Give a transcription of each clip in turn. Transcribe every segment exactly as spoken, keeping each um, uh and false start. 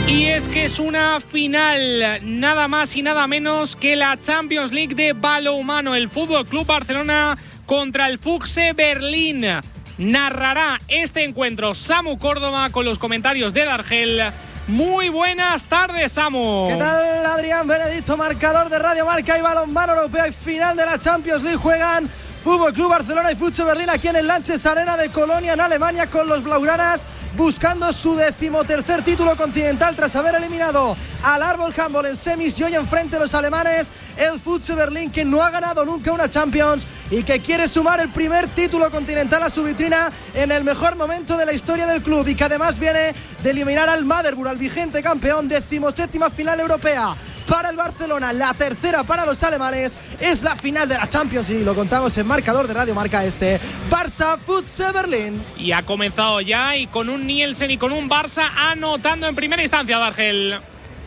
Y es que es una final, nada más y nada menos que la Champions League de balonmano. El F C Barcelona contra el F C Berlín. Narrará este encuentro Samu Córdoba con los comentarios de Dargel. Muy buenas tardes, Samu. ¿Qué tal, Adrián Benedicto? Marcador de Radio Marca y balonmano europeo y final de la Champions League. Juegan F C Barcelona y F C Berlín aquí en el Lanxess Arena de Colonia, en Alemania, con los blaugranas buscando su decimotercer título continental tras haber eliminado al Arbol Handball en semis, y hoy enfrente los alemanes, el F C Berlín, que no ha ganado nunca una Champions y que quiere sumar el primer título continental a su vitrina en el mejor momento de la historia del club, y que además viene de eliminar al Maderburg, al vigente campeón. Decimoséptima final europea para el Barcelona, la tercera para los alemanes. Es la final de la Champions y lo contamos en marcador de Radio Marca. Este Barça F C Berlín. Y ha comenzado ya, y con un Nielsen y con un Barça anotando en primera instancia, Dargel.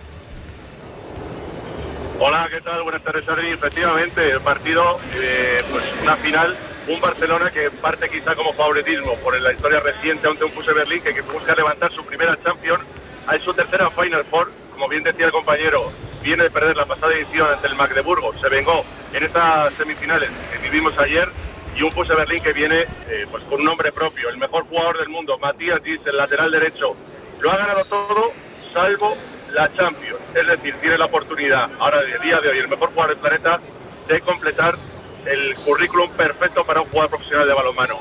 Hola, ¿qué tal? Buenas tardes, Adri. Efectivamente, el partido, eh, pues una final, un Barcelona que parte quizá como favoritismo por la historia reciente ante un F C Berlín que, que busca levantar su primera Champions, a su tercera Final Four. Como bien decía el compañero, viene de perder la pasada edición ante el Magdeburgo, se vengó en estas semifinales que vivimos ayer, y un F C Berlín que viene eh, pues con un nombre propio, el mejor jugador del mundo, Matías Gis, el lateral derecho. Lo ha ganado todo, salvo la Champions, es decir, tiene la oportunidad, ahora de día de hoy, el mejor jugador del planeta, de completar el currículum perfecto para un jugador profesional de balonmano.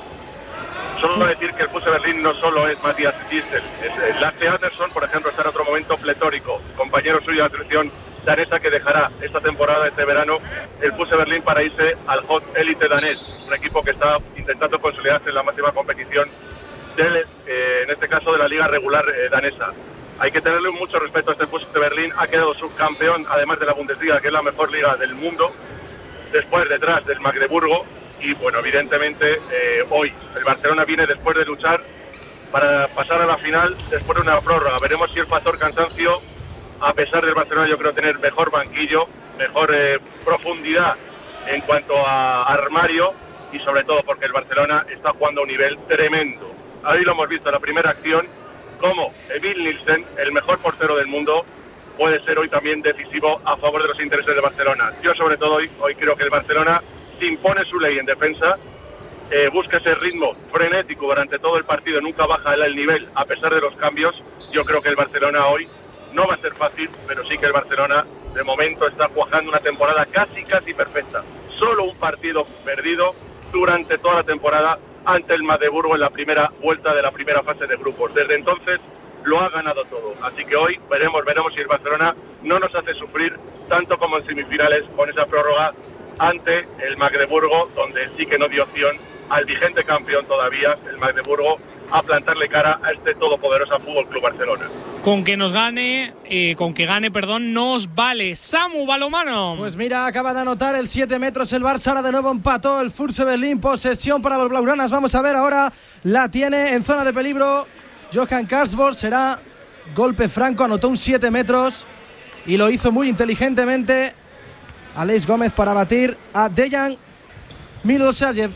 Solo decir que el F C Berlín no solo es Matías Gistel, es Lasse Andersson, por ejemplo, está en otro momento pletórico, compañero suyo de la selección danesa, que dejará esta temporada, este verano, el F C Berlín para irse al Hot Elite danés, un equipo que está intentando consolidarse en la máxima competición, del, eh, en este caso de la liga regular eh, danesa. Hay que tenerle mucho respeto a este F C Berlín, ha quedado subcampeón, además de la Bundesliga, que es la mejor liga del mundo, después detrás del Magdeburgo. Y bueno, evidentemente eh, hoy el Barcelona viene después de luchar para pasar a la final después de una prórroga. Veremos si el factor cansancio, a pesar del Barcelona yo creo tener mejor banquillo, mejor eh, profundidad en cuanto a armario, y sobre todo porque el Barcelona está jugando a un nivel tremendo. Ahí lo hemos visto en la primera acción, como Emil Nielsen, el mejor portero del mundo, puede ser hoy también decisivo a favor de los intereses de Barcelona. Yo sobre todo hoy, hoy creo que el Barcelona impone su ley en defensa, eh, busca ese ritmo frenético durante todo el partido, nunca baja el nivel a pesar de los cambios. Yo creo que el Barcelona hoy no va a ser fácil, pero sí que el Barcelona de momento está cuajando una temporada casi casi perfecta. Solo un partido perdido durante toda la temporada ante el Magdeburgo en la primera vuelta de la primera fase de grupos. Desde entonces lo ha ganado todo, así que hoy veremos, veremos si el Barcelona no nos hace sufrir tanto como en semifinales con esa prórroga ante el Magdeburgo, donde sí que no dio opción al vigente campeón todavía, el Magdeburgo, a plantarle cara a este todopoderoso F C Barcelona. Con que nos gane, eh, con que gane, perdón, nos vale. Samu, balonmano. Pues mira, acaba de anotar el siete metros el Barça, ahora de nuevo empató el F C Berlín, posesión para los blaugranas. Vamos a ver ahora, la tiene en zona de peligro Johan Karsborg, será golpe franco, anotó un siete metros y lo hizo muy inteligentemente Aleix Gómez para batir a Dejan Milosavljev.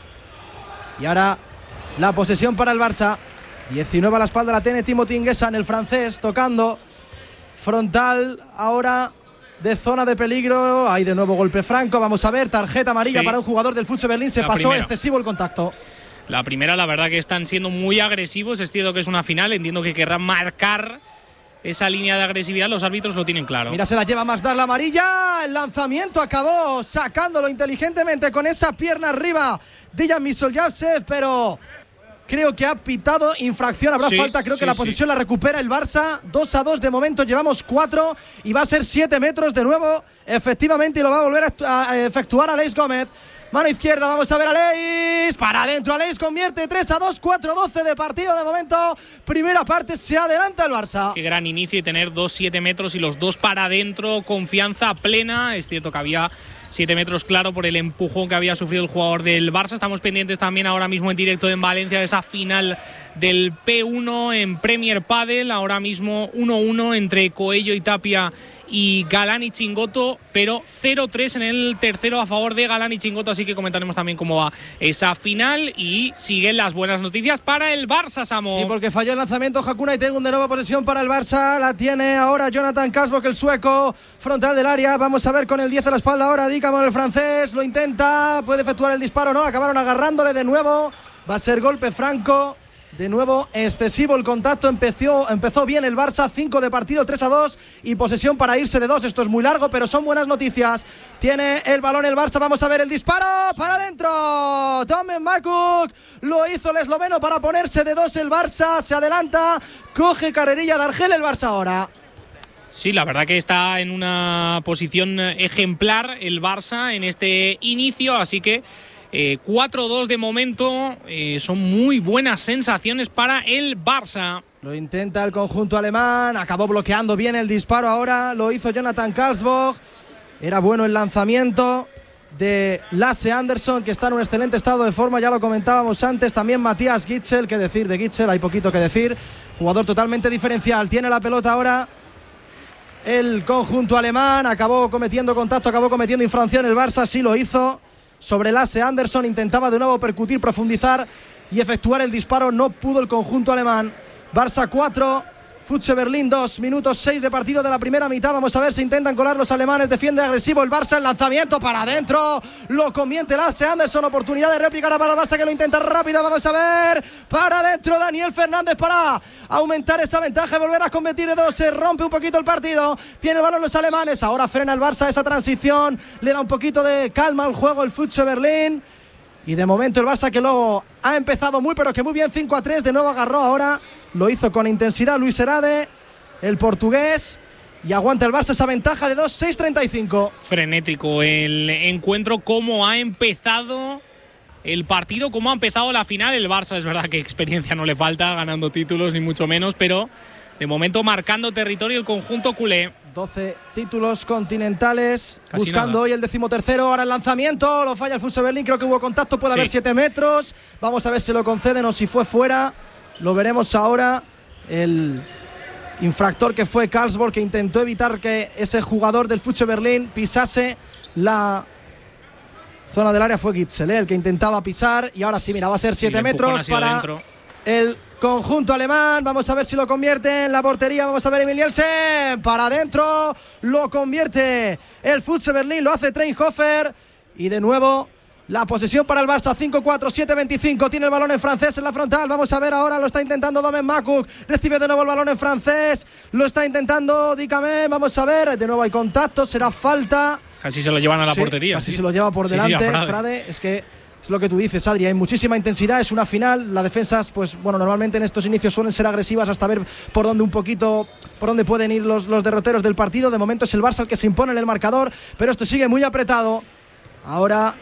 Y ahora la posesión para el Barça. diecinueve a la espalda la tiene Timothy Nguessan, el francés, tocando frontal ahora de zona de peligro. Hay de nuevo golpe franco. Vamos a ver, tarjeta amarilla sí para un jugador del F C Berlín. Se la pasó primera. Excesivo el contacto. La primera, la verdad que están siendo muy agresivos. Es cierto que es una final, entiendo que querrán marcar esa línea de agresividad, los árbitros lo tienen claro. Mira, se la lleva más dar la amarilla. El lanzamiento acabó sacándolo inteligentemente con esa pierna arriba Dejan Milosavljev, pero creo que ha pitado infracción. Habrá sí, falta, creo sí, que la posesión sí. la recupera el Barça. dos a dos de momento, llevamos cuatro y va a ser siete metros de nuevo, efectivamente, y lo va a volver a efectuar Aleix Gómez. Mano izquierda, vamos a ver a Aleix. Para adentro, Aleix convierte tres a dos, cuatro doce de partido de momento. Primera parte, se adelanta el Barça. Qué gran inicio y tener dos siete metros y los dos para adentro. Confianza plena. Es cierto que había siete metros claro por el empujón que había sufrido el jugador del Barça. Estamos pendientes también ahora mismo en directo en Valencia de esa final del P uno en Premier Padel. Ahora mismo uno uno entre Coello y Tapia y Galán y Chingoto, pero cero tres en el tercero a favor de Galán y Chingoto, así que comentaremos también cómo va esa final y siguen las buenas noticias para el Barça, Samo. Sí, porque falló el lanzamiento Hakuna y tengo un de nuevo posesión para el Barça, la tiene ahora Jonathan Kasbok, el sueco, frontal del área, vamos a ver con el diez a la espalda ahora, Dicamon el francés, lo intenta, puede efectuar el disparo, no, acabaron agarrándole de nuevo, va a ser golpe franco. De nuevo, excesivo el contacto, empezó, empezó bien el Barça, cinco de partido, tres a dos y posesión para irse de dos. Esto es muy largo, pero son buenas noticias. Tiene el balón el Barça, vamos a ver el disparo, para adentro. Tomen Makuk, lo hizo el esloveno para ponerse de dos el Barça, se adelanta, coge carrerilla de Argel el Barça ahora. Sí, la verdad que está en una posición ejemplar el Barça en este inicio, así que Eh, cuatro dos de momento, eh, son muy buenas sensaciones para el Barça. Lo intenta el conjunto alemán, acabó bloqueando bien el disparo ahora, lo hizo Jonathan Karlsborg, era bueno el lanzamiento de Lasse Andersson, que está en un excelente estado de forma, ya lo comentábamos antes, también Matías Gitzel, qué decir de Gitzel, hay poquito que decir, jugador totalmente diferencial, tiene la pelota ahora el conjunto alemán, acabó cometiendo contacto, acabó cometiendo infracción el Barça, sí lo hizo. Sobre Lasse Andersson, intentaba de nuevo percutir, profundizar y efectuar el disparo, no pudo el conjunto alemán. Barça cuatro, Futse Berlín dos, minutos seis de partido de la primera mitad. Vamos a ver si intentan colar los alemanes, defiende agresivo el Barça, el lanzamiento para adentro, lo convierte Lasse Andersson, oportunidad de réplica para el Barça que lo intenta rápido, vamos a ver, para adentro Daniel Fernández para aumentar esa ventaja y volver a convertir de dos, se rompe un poquito el partido, tiene el balón los alemanes, ahora frena el Barça esa transición, le da un poquito de calma al juego el Futse Berlín. Y de momento el Barça que luego ha empezado muy pero que muy bien, cinco a tres, de nuevo agarró ahora, lo hizo con intensidad Luis Herade, el portugués, y aguanta el Barça esa ventaja de dos, seis treinta y cinco. Frenético el encuentro, cómo ha empezado el partido, cómo ha empezado la final. El Barça es verdad que experiencia no le falta, ganando títulos ni mucho menos, pero de momento marcando territorio el conjunto culé. doce títulos continentales, Casi buscando nada. hoy el decimotercero, ahora el lanzamiento, lo falla el Futse Berlín, creo que hubo contacto, puede Sí. haber siete metros, vamos a ver si lo conceden o si fue fuera, lo veremos ahora, el infractor que fue Karlsborg, que intentó evitar que ese jugador del Futse Berlín pisase la zona del área, fue Gitzel, ¿eh? el que intentaba pisar, y ahora sí, mira, va a ser siete el empujón metros ha sido para dentro. el conjunto alemán, vamos a ver si lo convierte en la portería, vamos a ver Emil Nielsen, para adentro, lo convierte el Futse Berlín, lo hace Treinhofer, y de nuevo la posesión para el Barça, cinco cuatro, siete veinticinco, tiene el balón en francés en la frontal, vamos a ver ahora, lo está intentando Domen Makuk, recibe de nuevo el balón en francés, lo está intentando Dicamé, vamos a ver, de nuevo hay contacto, será falta. Casi se lo llevan a la Sí, portería. Casi sí. se lo lleva por Sí, delante, sí, a Frade. Frade, es que es lo que tú dices, Adri, hay muchísima intensidad, es una final, las defensas, pues bueno, normalmente en estos inicios suelen ser agresivas hasta ver por dónde un poquito, por dónde pueden ir los, los derroteros del partido. De momento es el Barça el que se impone en el marcador, pero esto sigue muy apretado. Ahora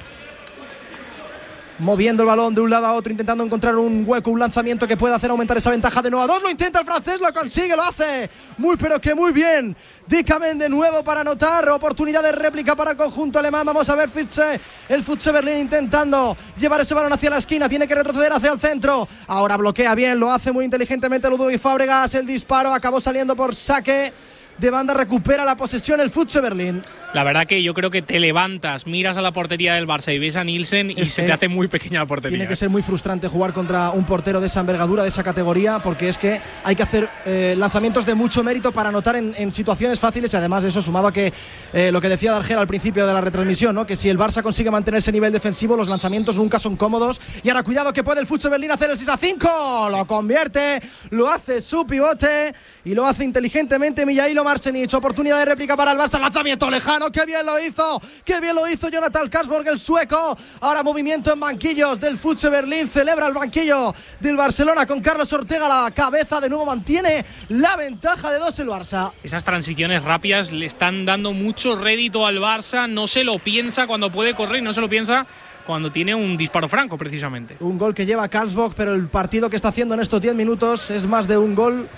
moviendo el balón de un lado a otro, intentando encontrar un hueco, un lanzamiento que pueda hacer aumentar esa ventaja de nuevo a dos, lo intenta el francés, lo consigue, lo hace muy pero que muy bien. Dicamén de nuevo para anotar, oportunidad de réplica para el conjunto alemán, vamos a ver Futse, el Futse Berlín intentando llevar ese balón hacia la esquina, tiene que retroceder hacia el centro, ahora bloquea bien, lo hace muy inteligentemente Ludovic Fábregas, el disparo acabó saliendo por saque de banda, recupera la posesión el Futse Berlín. La verdad que yo creo que te levantas, miras a la portería del Barça y ves a Nielsen y Es se que te hace muy pequeña la portería. Tiene que ser muy frustrante jugar contra un portero de esa envergadura, de esa categoría, porque es que hay que hacer eh, lanzamientos de mucho mérito para anotar en, en situaciones fáciles, y además de eso, sumado a que eh, lo que decía Dargel al principio de la retransmisión, ¿no? Que si el Barça consigue mantener ese nivel defensivo, los lanzamientos nunca son cómodos. Y ahora cuidado que puede el Futse Berlín hacer el seis a cinco, lo convierte, lo hace su pivote y lo hace inteligentemente Mijailo Marcenic. Oportunidad de réplica para el Barça, lanzamiento lejano, qué bien lo hizo, qué bien lo hizo Jonathan Kasborg, el sueco. Ahora movimiento en banquillos del Futse Berlín, celebra el banquillo del Barcelona con Carlos Ortega a la cabeza, de nuevo mantiene la ventaja de dos el Barça. Esas transiciones rápidas le están dando mucho rédito al Barça, no se lo piensa cuando puede correr y no se lo piensa cuando tiene un disparo franco, precisamente. Un gol que lleva Karlsborg, pero el partido que está haciendo en estos diez minutos es más de un gol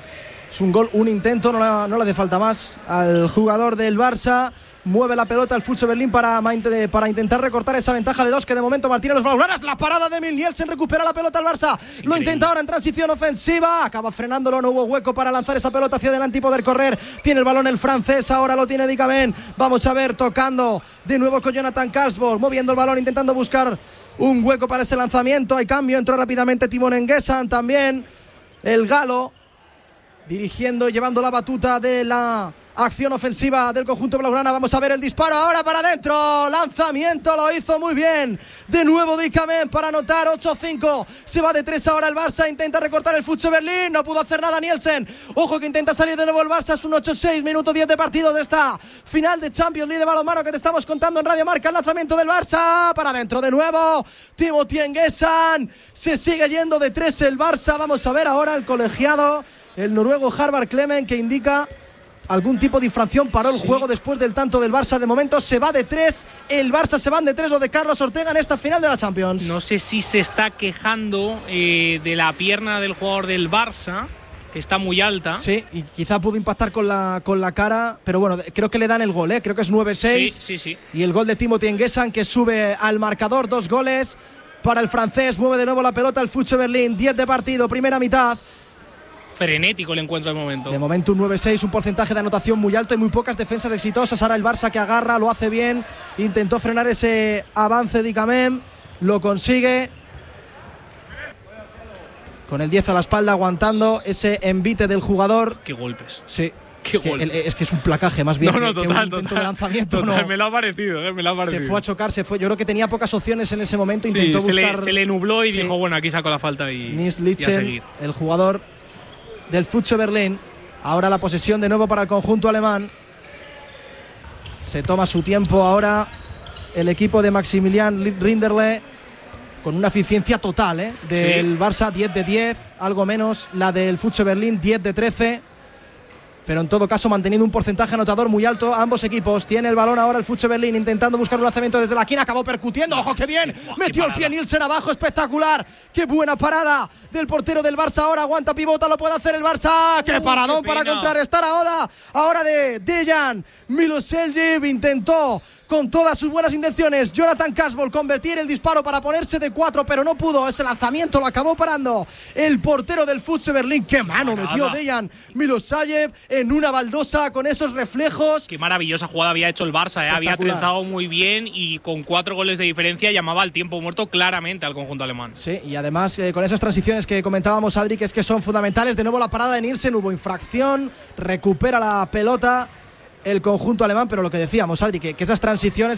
Es un gol, un intento, no le, no le hace falta más al jugador del Barça. Mueve la pelota el F C Berlín para, para intentar recortar esa ventaja de dos que de momento mantiene los blaugranas. La parada de Emil Nielsen, recupera la pelota al Barça. Increíble. Lo intenta ahora en transición ofensiva. Acaba frenándolo, no hubo hueco para lanzar esa pelota hacia adelante y poder correr. Tiene el balón el francés, ahora lo tiene Dicamén. Vamos a ver, tocando de nuevo con Jonathan Karlsborg, moviendo el balón, intentando buscar un hueco para ese lanzamiento. Hay cambio, entró rápidamente Timon Enguesan también. El galo dirigiendo y llevando la batuta de la acción ofensiva del conjunto blaugrana. Vamos a ver el disparo ahora para adentro. Lanzamiento, lo hizo muy bien. De nuevo Dicamén para anotar. Ocho cinco. Se va de tres ahora el Barça. Intenta recortar el F C Berlín. No pudo hacer nada Nielsen. Ojo que intenta salir de nuevo el Barça. Es un ocho seis. Minuto diez de partido de esta final de Champions League de balonmano que te estamos contando en Radio Marca. El lanzamiento del Barça. Para adentro de nuevo. Timothy Enguesan. Se sigue yendo de tres el Barça. Vamos a ver ahora el colegiado, el noruego Harvard Clement, que indica algún tipo de infracción. Paró el sí. juego después del tanto del Barça. De momento se va de tres. El Barça se van de tres. Lo de Carlos Ortega en esta final de la Champions. No sé si se está quejando eh, de la pierna del jugador del Barça, que está muy alta. Sí, y quizá pudo impactar con la, con la cara. Pero bueno, creo que le dan el gol, ¿eh? Creo que es nueve seis. Sí, sí, sí. Y el gol de Timothy Enguesan, que sube al marcador. Dos goles para el francés. Mueve de nuevo la pelota el F C Berlín. diez de partido, primera mitad. Frenético el encuentro de momento. De momento un nueve seis, un porcentaje de anotación muy alto y muy pocas defensas exitosas. Ahora el Barça que agarra, lo hace bien. Intentó frenar ese avance de Dicamén. Lo consigue. Con el diez a la espalda, aguantando ese envite del jugador. Qué golpes. Sí. Qué es, que, golpes. el, es que es un placaje más bien no, no, que, total, que un intento total, de lanzamiento. Total, no. Me lo ha parecido, eh, me lo ha parecido. Se fue a chocar, se fue. Yo creo que tenía pocas opciones en ese momento. Intentó sí, buscar. Se le, se le nubló y sí. dijo, bueno, aquí saco la falta y, Nils y a Lichten, seguir. el jugador del F C Berlín. Ahora la posesión de nuevo para el conjunto alemán. Se toma su tiempo ahora el equipo de Maximilian Rinderle, con una eficiencia total ¿eh? del sí. Barça, diez de diez, algo menos la del F C Berlín, diez de trece. Pero en todo caso manteniendo un porcentaje anotador muy alto ambos equipos. Tiene el balón ahora el F C Berlín intentando buscar un lanzamiento desde la esquina. Acabó percutiendo. ¡Ojo, qué bien! Oh, Metió qué el pie Nielsen abajo. Espectacular. ¡Qué buena parada del portero del Barça! Ahora aguanta, pivota, lo puede hacer el Barça. ¡Qué paradón uh, qué para contrarrestar a Oda! Ahora de Dejan Milosevljev. Intentó con todas sus buenas intenciones Jonathan Karlsborg convertir el disparo para ponerse de cuatro, pero no pudo. Ese lanzamiento lo acabó parando el portero del F C Berlín. ¡Qué mano Nada. metió Dejan Milosevljev en una baldosa con esos reflejos! Qué maravillosa jugada había hecho el Barça, ¿eh? Había trenzado muy bien y con cuatro goles de diferencia llamaba al tiempo muerto claramente al conjunto alemán. Sí, y además eh, con esas transiciones que comentábamos, Adri, que es que son fundamentales. De nuevo la parada de Nielsen, hubo infracción, recupera la pelota el conjunto alemán, pero lo que decíamos, Adri, que, que esas transiciones